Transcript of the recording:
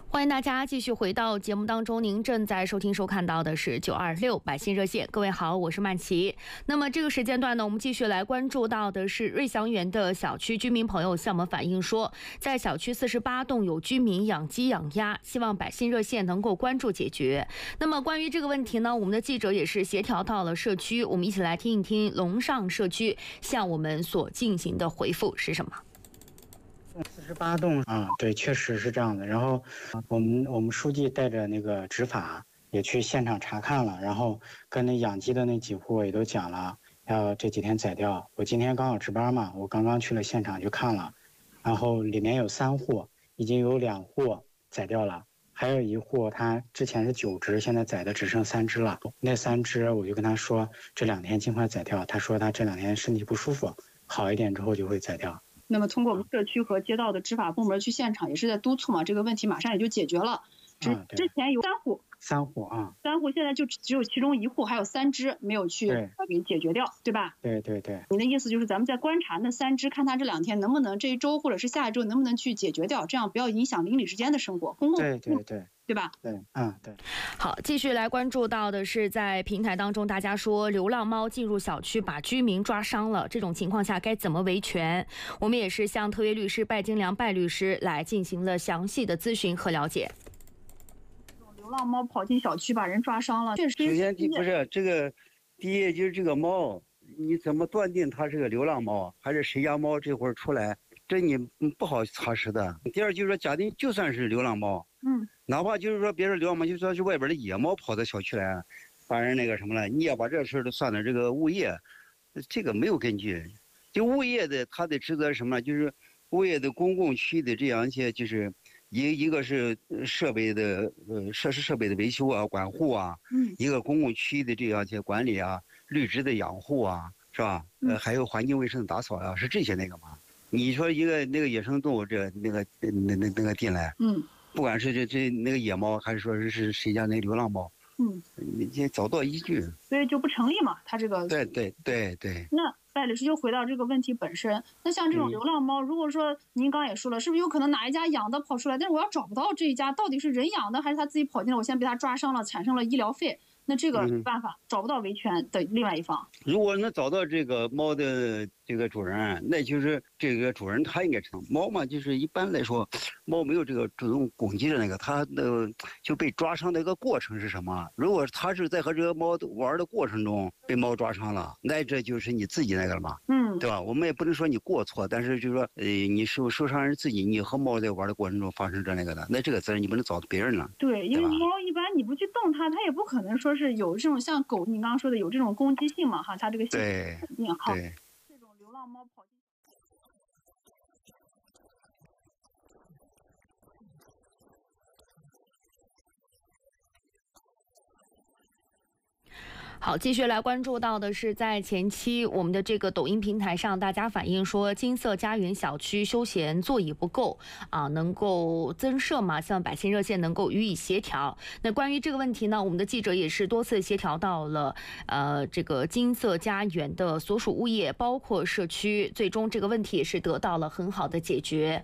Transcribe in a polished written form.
欢迎大家继续回到节目当中，您正在收听收看到的是926百姓热线。各位好，我是曼琪。那么这个时间段呢，我们继续来关注到的是瑞祥园的小区居民朋友向我们反映说，在小区48栋有居民养鸡养鸭，希望百姓热线能够关注解决。那么关于这个问题呢，我们的记者也是协调到了社区，我们一起来听一听龙上社区向我们所进行的回复是什么。 48栋啊，对，确实是这样的。然后我们书记带着那个执法也去现场查看了，然后跟那养鸡的那几户也都讲了，要这几天宰掉。我今天刚好值班嘛，我刚刚去了现场去看了，然后里面有3户，已经有2户宰掉了，还有1户他之前是9只，现在宰的只剩3只了。那3只我就跟他说这2天尽快宰掉，他说他这2天身体不舒服，好一点之后就会宰掉。 那么通过我们社区和街道的执法部门去现场，也是在督促嘛，这个问题马上也就解决了。之前有3户啊，3户现在就只有其中1户还有3只没有去给解决掉，对吧？ 对对对。 你的意思就是咱们在观察那3只，看他这2天能不能这一周或者是下一周能不能去解决掉，这样不要影响邻里之间的生活，公共对吧？ 对，对。 好，继续来关注到的是，在平台当中，大家说流浪猫进入小区把居民抓伤了，这种情况下该怎么维权？我们也是向特约律师拜金良拜律师来进行了详细的咨询和了解。 流浪猫跑进小区把人抓伤了，确实。 首先不是这个，第一就是这个猫，你怎么断定它是个流浪猫还是谁家猫这会儿出来？这你不好查实的。第二就是说，假定就算是流浪猫，哪怕就是说别说流浪猫，就算是外边的野猫跑到小区来，把人那个什么了，你也把这事都算到这个物业，这个没有根据。就物业的他的职责是什么呢？就是物业的公共区域的这样一些，就是一个是设备的设施设备的维修啊、管护啊，一个公共区域的这样一些管理啊、绿植的养护啊，是吧？还有环境卫生的打扫啊，是这些那个嘛。你说一个那个野生动物那个进来，不管是这那个野猫，还是说是谁家那流浪猫，你找到依据， 所以就不成立嘛，他这个。 对。 那拜律师就回到这个问题本身，那像这种流浪猫，如果说您刚也说了，是不是有可能哪一家养的跑出来，但是我要找不到这一家到底是人养的还是他自己跑进来，我先被他抓伤了，产生了医疗费。那这个没办法，找不到维权的另外一方。 如果能找到这个猫的这个主人，那就是这个主人他应该知道。猫嘛，就是一般来说，猫没有这个主动攻击的那个，它的就被抓伤的一个过程是什么？如果它是在和这个猫玩的过程中被猫抓伤了，那这就是你自己那个了嘛，对吧？我们也不能说你过错，但是就是说，你受伤人自己，你和猫在玩的过程中发生这那个的，那这个责任你不能找别人了。 对，因为猫一般你不去动它，它也不可能说是有这种像狗，你刚刚说的有这种攻击性嘛，哈，它这个性肯定好。这种流浪猫跑进。 好，继续来关注到的是，在前期我们的这个抖音平台上，大家反映说金色家园小区休闲座椅不够啊，能够增设嘛？希望百姓热线能够予以协调。那关于这个问题呢，我们的记者也是多次协调到了这个金色家园的所属物业，包括社区，最终这个问题也是得到了很好的解决。